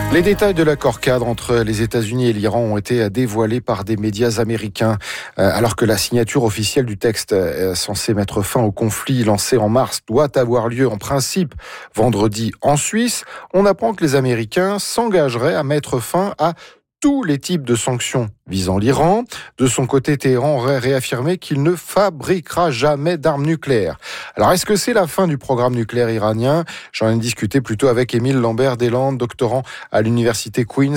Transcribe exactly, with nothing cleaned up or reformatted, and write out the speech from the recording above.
Les détails de l'accord cadre entre les États-Unis et l'Iran ont été dévoilés par des médias américains. Alors que la signature officielle du texte censé mettre fin au conflit lancé en mars doit avoir lieu en principe vendredi en Suisse, on apprend que les Américains s'engageraient à mettre fin à tous les types de sanctions visant l'Iran. De son côté, Téhéran aurait réaffirmé qu'il ne fabriquera jamais d'armes nucléaires. Alors, est-ce que c'est la fin du programme nucléaire iranien ? J'en ai discuté plutôt avec Émile Lambert-Deslandes, doctorant à l'université Queen's